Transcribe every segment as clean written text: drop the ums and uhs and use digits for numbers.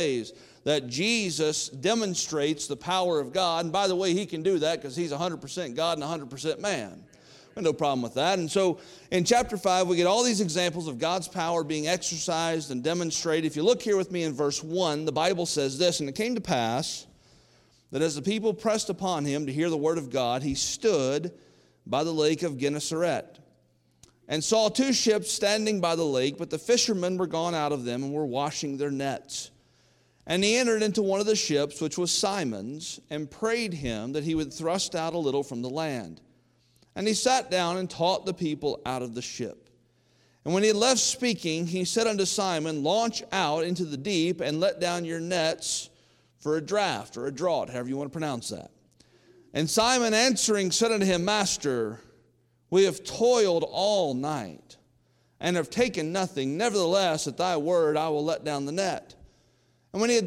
ways that Jesus demonstrates the power of God. And by the way, he can do that because he's 100% God and 100% man. No problem with that. And so in chapter 5, we get all these examples of God's power being exercised and demonstrated. If you look here with me in verse 1, the Bible says this, "And it came to pass that as the people pressed upon him to hear the word of God, he stood by the lake of Gennesaret, and saw 2 ships standing by the lake, but the fishermen were gone out of them and were washing their nets. And he entered into one of the ships, which was Simon's, and prayed him that he would thrust out a little from the land. And he sat down and taught the people out of the ship. And when he had left speaking, he said unto Simon, Launch out into the deep and let down your nets for a draught," or a draught, however you want to pronounce that. "And Simon answering said unto him, Master, we have toiled all night and have taken nothing. Nevertheless, at thy word I will let down the net. And when they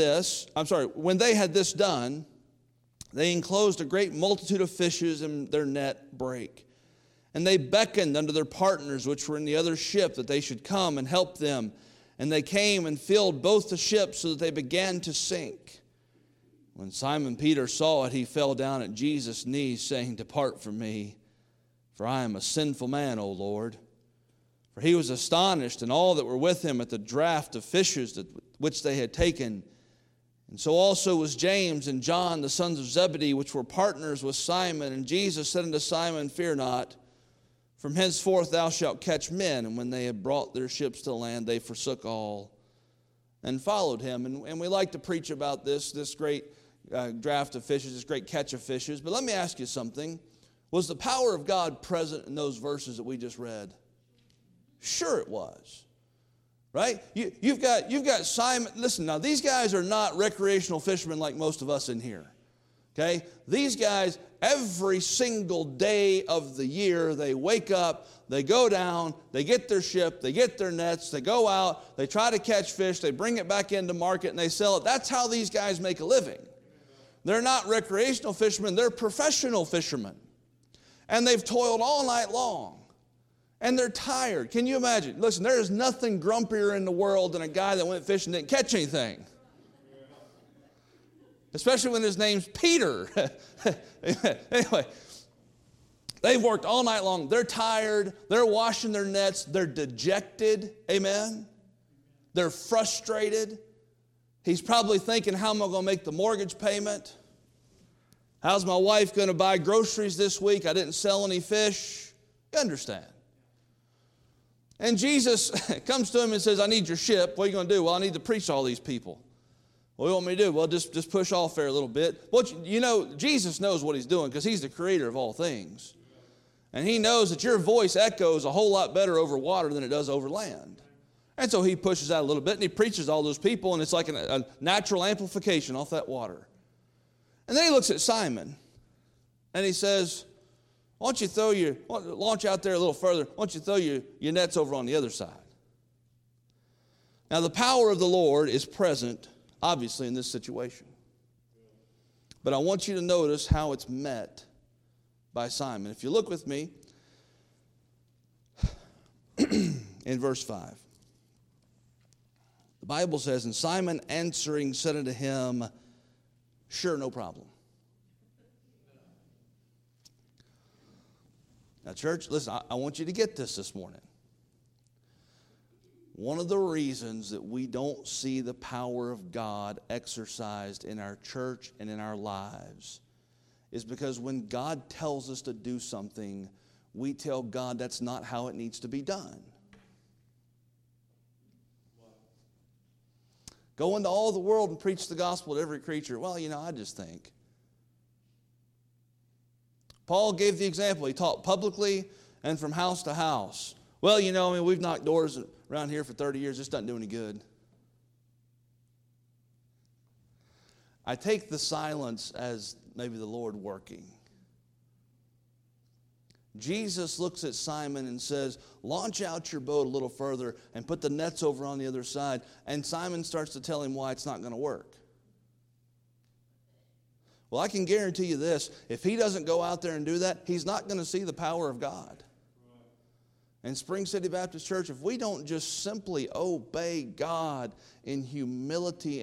had this done, they enclosed a great multitude of fishes, and their net brake. And they beckoned unto their partners which were in the other ship that they should come and help them. And they came and filled both the ships so that they began to sink. When Simon Peter saw it, he fell down at Jesus' knees, saying, Depart from me, for I am a sinful man, O Lord. For he was astonished, and all that were with him, at the draught of fishes which they had taken. And so also was James and John, the sons of Zebedee, which were partners with Simon. And Jesus said unto Simon, Fear not, from henceforth thou shalt catch men. And when they had brought their ships to land, they forsook all and followed him." And we like to preach about this great draught of fishes, this great catch of fishes. But let me ask you something. Was the power of God present in those verses that we just read? Sure it was. Right? You've got Simon. Listen, now these guys are not recreational fishermen like most of us in here. Okay? These guys, every single day of the year, they wake up, they go down, they get their ship, they get their nets, they go out, they try to catch fish, they bring it back into market, and they sell it. That's how these guys make a living. They're not recreational fishermen, they're professional fishermen. And they've toiled all night long. And they're tired. Can you imagine? Listen, there is nothing grumpier in the world than a guy that went fishing and didn't catch anything. Especially when his name's Peter. Anyway, they've worked all night long. They're tired. They're washing their nets. They're dejected. Amen? They're frustrated. He's probably thinking, how am I going to make the mortgage payment? How's my wife going to buy groceries this week? I didn't sell any fish. You understand? And Jesus comes to him and says, I need your ship. What are you going to do? Well, I need to preach to all these people. What do you want me to do? Well, just push off there a little bit. Jesus knows what he's doing because he's the creator of all things. And he knows that your voice echoes a whole lot better over water than it does over land. And so he pushes out a little bit and he preaches to all those people, and it's like a natural amplification off that water. And then he looks at Simon and he says, why don't you launch out there a little further, why don't you throw your nets over on the other side? Now the power of the Lord is present, obviously, in this situation. But I want you to notice how it's met by Simon. If you look with me in verse 5. The Bible says, and Simon answering said unto him, Sure, no problem. Now, church, listen, I want you to get this morning. One of the reasons that we don't see the power of God exercised in our church and in our lives is because when God tells us to do something, we tell God that's not how it needs to be done. Go into all the world and preach the gospel to every creature. Well, I just think. Paul gave the example. He taught publicly and from house to house. Well, we've knocked doors around here for 30 years. This doesn't do any good. I take the silence as maybe the Lord working. Jesus looks at Simon and says, launch out your boat a little further and put the nets over on the other side. And Simon starts to tell him why it's not going to work. Well, I can guarantee you this. If he doesn't go out there and do that, he's not going to see the power of God. And Spring City Baptist Church, if we don't just simply obey God in humility